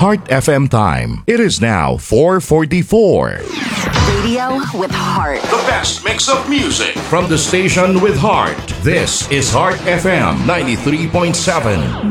Heart FM time. It is now 4:44. Radio with heart. The best mix of music from the station with heart. This is Heart FM 93.7.